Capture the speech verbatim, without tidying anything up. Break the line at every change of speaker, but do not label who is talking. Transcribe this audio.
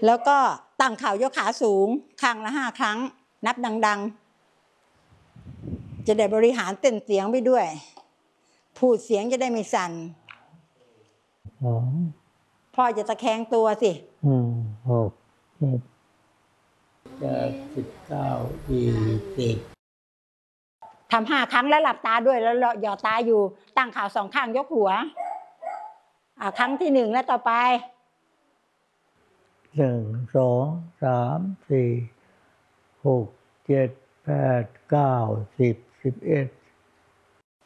แล้วก็ตั้งเข่ายกขาสูงข้างละห้าครั้งนับดังๆจะได้บริหารเต้นเสียงไปด้วยพูดเสียงจะได้ไม่สั่นพ่อจะตะแคงตัวสิอืมหกเจ็ดแปดสิบเก้ายี่สิบทำห้าครั้งแล้วหลับตาด้วยแล้วหยอดตาอยู่ตั้งเข่าสองข้างยกหัวอ่าครั้งที่หนึ่งแล้วต่อไปหนึ่งสองสามสี่หกเจ็ดแปดเก้าสิบสิบเอ็ด